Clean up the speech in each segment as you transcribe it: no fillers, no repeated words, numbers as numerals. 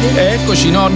Eccoci, no?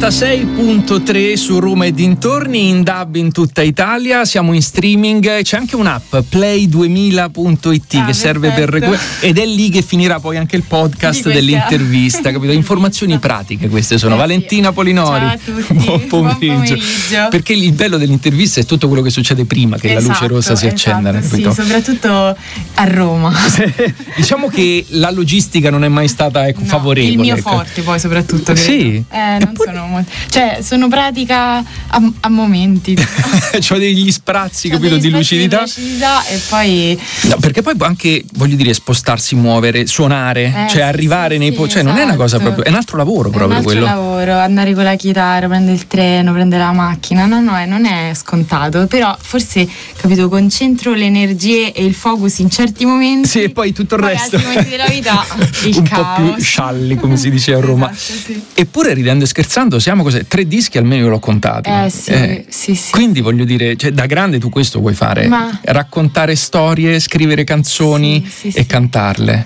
96.3 su Roma e dintorni, in DAB in tutta Italia, siamo in streaming, c'è anche un'app play2000.it che serve per ed è lì che finirà poi anche il podcast dell'intervista, capito? Informazioni pratiche queste sono. Valentina Polinori. Ciao a tutti. Buon pomeriggio. Perché il bello dell'intervista è tutto quello che succede prima che la luce rossa si accenda, capito? Sì, soprattutto a Roma. Diciamo che la logistica non è mai stata favorevole. Il mio forte poi soprattutto. Sì. Non sono molto, cioè sono pratica a momenti. C'ho degli sprazzi, capito, di lucidità e poi no, perché poi anche, voglio dire, spostarsi, muovere, suonare, cioè arrivare nei cioè non è una cosa proprio, è un altro lavoro proprio quello. È un altro lavoro, andare con la chitarra, prendere il treno, prendere la macchina, no, non è scontato, però forse, capito, concentro le energie e il focus in certi momenti. Sì, e poi tutto il resto. Altri momenti della vita il un caos. po' più scialli, come si dice a Roma. Esatto, sì. Eppure, ridendo e scherzando, siamo 3 dischi almeno io l'ho contati. Sì. Quindi voglio dire, cioè, da grande tu questo vuoi fare? Raccontare storie, scrivere canzoni e cantarle.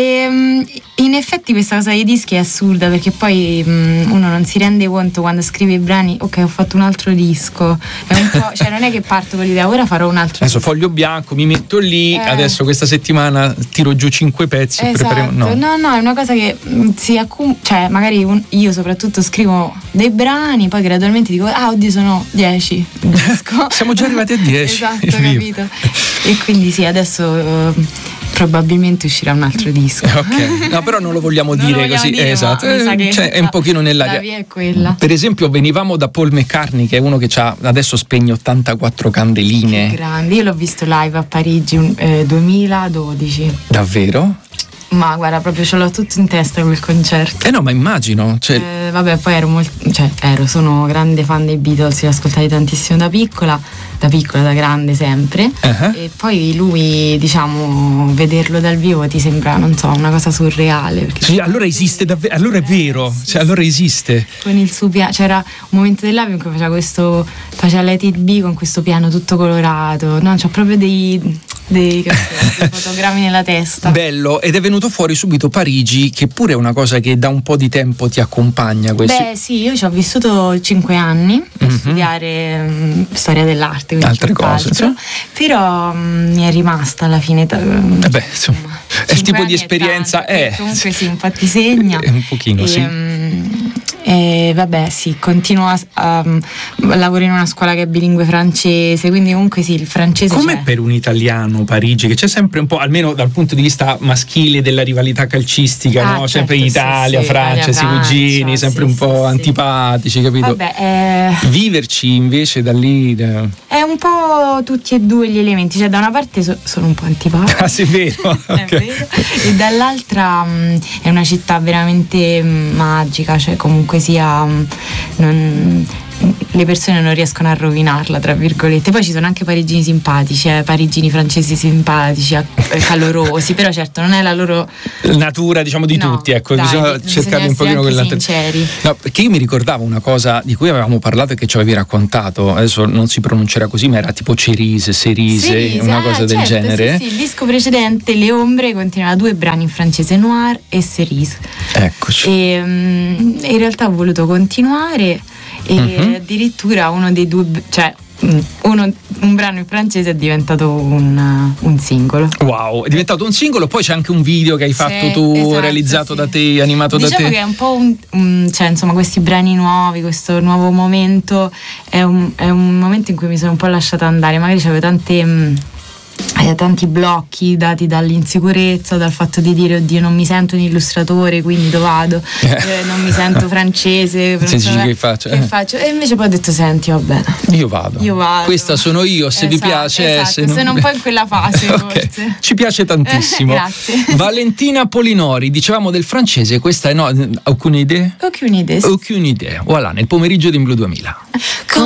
In effetti questa cosa dei dischi è assurda, perché poi uno non si rende conto quando scrive i brani, ok, ho fatto un altro disco, è un po', cioè non è che parto con l'idea ora farò un altro adesso disco. foglio bianco, mi metto lì, adesso questa settimana tiro giù 5 pezzi e prepariamo. No, è una cosa che si cioè magari io soprattutto scrivo dei brani, poi gradualmente dico oddio sono 10 disco. Siamo già arrivati a 10. Esatto, capito. E quindi sì, adesso probabilmente uscirà un altro disco. Ok, no, però non lo vogliamo dire così. Esatto, cioè, è un pochino nell'aria. La via è quella. Per esempio, venivamo da Paul McCartney, che è uno che adesso spegne 84 candeline. Che grande, io l'ho visto live a Parigi 2012. Davvero? Ma guarda, proprio ce l'ho tutto in testa quel concerto. No, ma immagino. Vabbè, poi sono grande fan dei Beatles, li ho ascoltati tantissimo da piccola, da grande sempre. E poi lui, diciamo, vederlo dal vivo ti sembra, non so, una cosa surreale. Sì, allora esiste davvero, allora è vero, allora esiste. Con il suo piano, c'era un momento del live in cui faceva Let It Be con questo piano tutto colorato, no? C'ho proprio dei fotogrammi nella testa. Bello, ed è venuto fuori subito Parigi, che pure è una cosa che da un po' di tempo ti accompagna. Beh sì, io ci ho vissuto 5 anni per studiare storia dell'arte, altre cose, sì. Però mi è rimasta alla fine. Insomma, è il tipo di esperienza comunque sì, infatti segna un pochino, e vabbè sì, continuo a lavoro in una scuola che è bilingue francese, quindi comunque sì, il francese come per un italiano Parigi, che c'è sempre un po', almeno dal punto di vista maschile, della rivalità calcistica, no? Sempre Italia, Francia, si cugini, sempre un po' antipatici, capito? Vabbè, viverci invece da lì è un po' tutti e due gli elementi, cioè da una parte sono un po' antipatici. Ah, sì, vero. È vero. E dall'altra è una città veramente magica, cioè comunque sia le persone non riescono a rovinarla, tra virgolette. Poi ci sono anche parigini simpatici, parigini francesi simpatici, calorosi, però certo non è la loro natura, diciamo, di tutti, ecco, bisogna cercare un pochino quell'altro. Sinceri. No, perché io mi ricordavo una cosa di cui avevamo parlato e che ci avevi raccontato, adesso non si pronuncerà così, ma era tipo Cerise, una cosa del genere. Sì, il disco precedente, Le Ombre, conteneva 2 brani in francese, Noir e Cerise. Eccoci. E in realtà ho voluto continuare e addirittura uno dei 2, cioè un brano in francese è diventato un singolo. Wow, è diventato un singolo. Poi c'è anche un video che hai fatto tu, esatto, realizzato da te, animato da te. Diciamo che è un po' cioè insomma, questi brani nuovi, questo nuovo momento è un momento in cui mi sono un po' lasciata andare. Magari c'avevo tanti blocchi dati dall'insicurezza, dal fatto di dire oddio non mi sento un illustratore, quindi dove vado? Non mi sento francese, che faccio? E invece poi ho detto senti, vabbè, io vado. Questa sono io, se vi piace, sono un po' in quella fase. Okay. Forse ci piace tantissimo. Grazie. Valentina Polinori, dicevamo del francese, questa è Aucune idee? Aucune idee. Voilà, nel pomeriggio di Blu 2000.